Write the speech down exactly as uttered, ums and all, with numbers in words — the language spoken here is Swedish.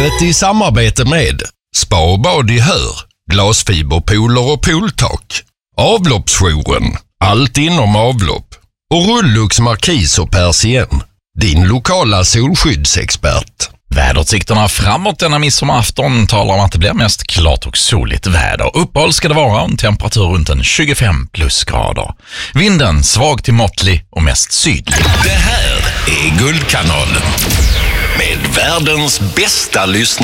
livet i samarbete med Spa och bad i Hör, glasfiberpooler och pooltak, Avloppsjouren, allt inom avlopp och Rullux Markis och Persien, din lokala solskyddsexpert. Väderutsikterna framåt denna midsommarafton talar om att det blir mest klart och soligt väder. Uppehåll ska det vara, en temperatur runt en tjugofem plusgrader. Vinden svag till måttlig och mest sydlig. Det här är Guldkanalen med världens bästa lyssnare.